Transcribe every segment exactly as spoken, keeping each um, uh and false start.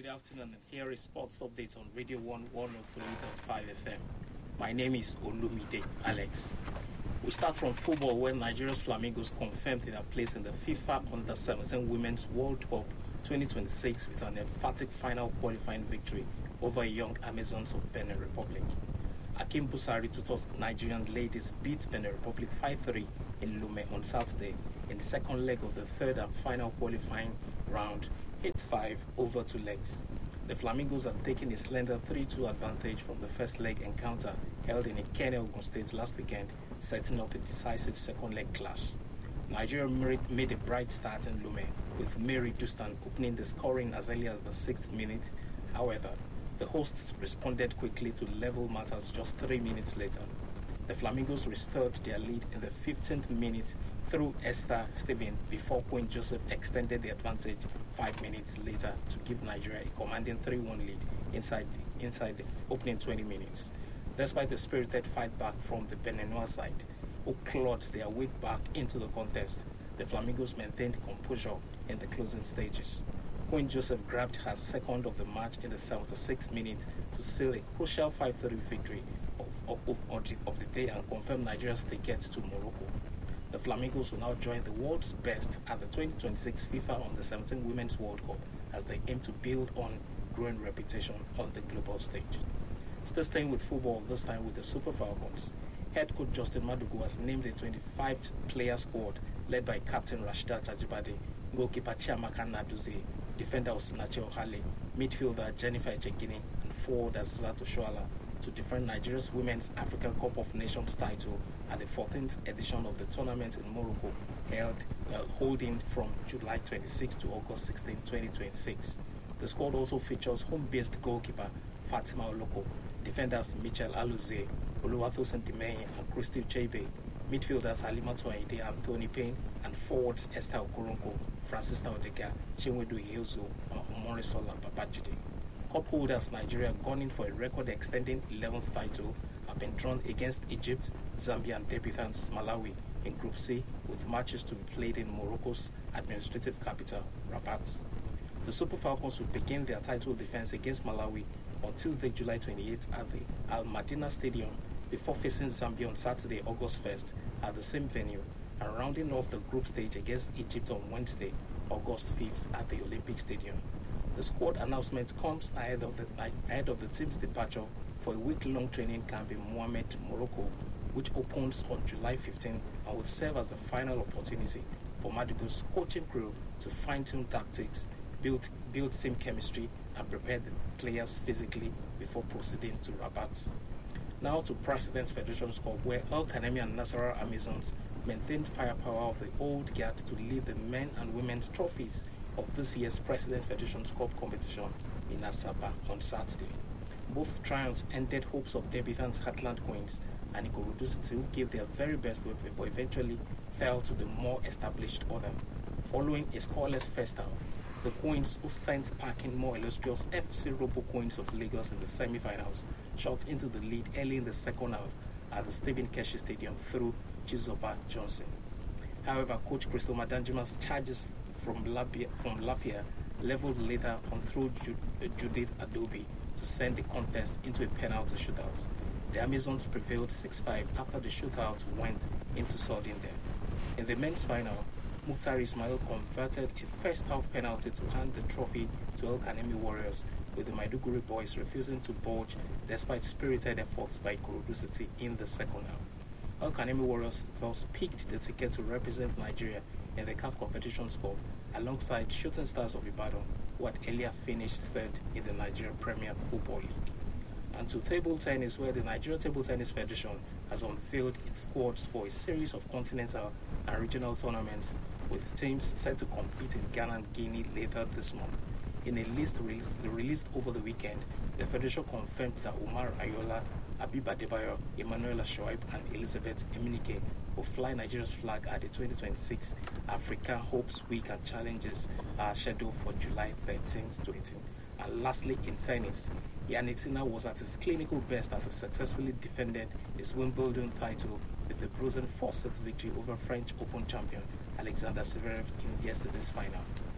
Good afternoon, and here is Sports Update on Radio one one oh three point five F M. My name is Olumide Alex. We start from football, where Nigeria's Flamingos confirmed their place in the FIFA Under seventeen Women's World Cup twenty twenty-six with an emphatic final qualifying victory over young Amazons of Benin Republic. Akim Busari Tutor's Nigerian ladies beat Benin Republic five three in Lome on Saturday in the second leg of the third and final qualifying round, eight five over two legs. The Flamingos have taken a slender three two advantage from the first leg encounter held in Ikenne, Ogun State last weekend, setting up a decisive second leg clash. Nigeria made a bright start in Lome, with Mary Dustan opening the scoring as early as the sixth minute. However, the hosts responded quickly to level matters just three minutes later. The Flamingos restored their lead in the fifteenth minute through Esther Steven before Queen Joseph extended the advantage five minutes later to give Nigeria a commanding three one lead inside, inside the opening twenty minutes. Despite the spirited fight back from the Beninois side, who clawed their way back into the contest, the Flamingos maintained composure in the closing stages. Queen Joseph grabbed her second of the match in the seventy-sixth minute to seal a crucial five three victory of, of, of, of the day and confirm Nigeria's ticket to Morocco. The Flamingos will now join the world's best at the twenty twenty-six FIFA Under seventeen Women's World Cup as they aim to build on growing reputation on the global stage. Still staying with football, this time with the Super Falcons. Head coach Justin Madugu has named a twenty-five player squad led by Captain Rashida Tajibade, goalkeeper Chiamaka Naduze, defender Osinachi Ohale, midfielder Jennifer Echegini, and forward Azizat Oshoala to defend Nigeria's Women's African Cup of Nations title at the fourteenth edition of the tournament in Morocco, held uh, holding from July twenty-sixth to August sixteenth, twenty twenty-six. The squad also features home-based goalkeeper Fatima Oloko, defenders Michel Aluze, Oluwatosin Dimeye, and Christy Uchebe, midfielders Halimatu Aide, Anthony Payne, and forwards Esther Okoronko, Francisca Odega, Chinwedu Iheozo, and Omorisola Babajide. Cup holders Nigeria, gunning for a record-extending eleventh title, have been drawn against Egypt, Zambia, and debutants Malawi in Group C, with matches to be played in Morocco's administrative capital, Rabat. The Super Falcons will begin their title defense against Malawi on Tuesday, July twenty-eighth at the Al Madina Stadium before facing Zambia on Saturday, August first at the same venue, and rounding off the group stage against Egypt on Wednesday, August fifth at the Olympic Stadium. The squad announcement comes ahead of the ahead of the team's departure for a week-long training camp in Mohamed, Morocco, which opens on July fifteenth and will serve as the final opportunity for Madugu's coaching crew to fine-tune tactics, build build team chemistry, and prepare the players physically before proceeding to Rabat. Now to President's Federations Cup, where El Kanemi and Nasarawa Amazons maintained firepower of the old guard to lead the men and women's trophies of this year's President's Federations Cup competition in Asaba on Saturday. Both triumphs ended hopes of debutants Heartland Queens and Ikorodu City, who gave their very best but eventually fell to the more established order. Following a scoreless first half, the Queens, who sent packing more illustrious F C Robo Queens of Lagos in the semi-finals, shot into the lead early in the second half at the Stephen Keshi Stadium through Chizoba Johnson. However, coach Crystal Madanjima's charges from Lafia, from Lafia leveled later on through Ju- Judith Adobe to send the contest into a penalty shootout. The Amazons prevailed six five after the shootout went into sudden death. In the men's final, Mukhtar Ismail converted a first-half penalty to hand the trophy to El Kanemi Warriors, with the Maiduguri boys refusing to budge despite spirited efforts by Ikorodu City in the second half. El Kanemi Warriors thus picked the ticket to represent Nigeria in the C A F Competitions Cup alongside Shooting Stars of Ibadan, who had earlier finished third in the Nigerian Premier Football League. And to table tennis, where the Nigeria Table Tennis Federation has unveiled its squads for a series of continental and regional tournaments, with teams set to compete in Ghana and Guinea later this month. In a list released, released over the weekend, the Federation confirmed that Umar Ayola, Abib Adebayo, Emmanuel Shoaib, and Elizabeth Eminike will fly Nigeria's flag at the twenty twenty-six Africa Hopes Week and Challenges are scheduled for July thirteenth to eighteenth. And lastly, in tennis, Yannick Sinner was at his clinical best as he successfully defended his Wimbledon title with a bruising four-set victory over French Open champion Alexander Zverev in yesterday's final.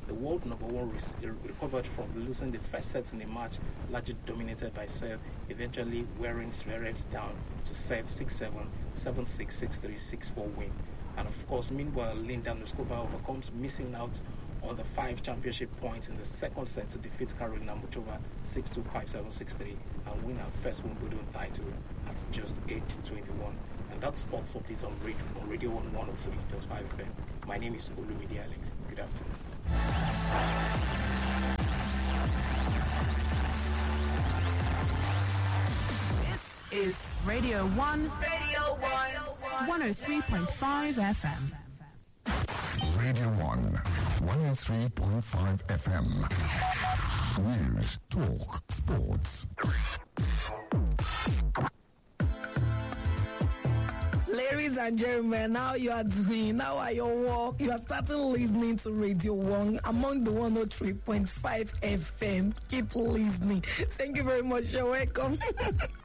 The world number one re- recovered from losing the first set in a match largely dominated by Serve, eventually wearing Zverev down to serve six seven, seven six, six three, six four win. And of course, meanwhile, Linda Noskova overcomes missing out on the five championship points in the second set to defeat Karolina Muchova six two, five seven, six three and win her first Wimbledon title at just age twenty-one. And that's sports updates on radio, on Radio one oh three point five F M. My name is Olumide Alex. Good afternoon. This is Radio one, Radio one, one oh three point five F M. Radio one, one oh three point five F M. News, talk, sports. Ladies and gentlemen, how you are doing? How are your work? You are starting listening to Radio one among the one oh three point five F M. Keep listening. Thank you very much. You're welcome.